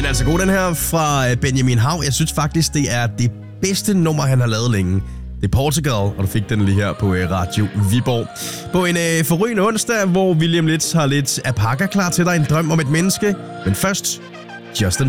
altså god den her fra Benjamin Hav. Jeg synes faktisk, det er det bedste nummer, han har lavet længe. Det er Portugal, og du fik den lige her på Radio Viborg. På en forrygende onsdag, hvor William Litz har lidt Apaka klar til dig. En drøm om et menneske. Men først, Justin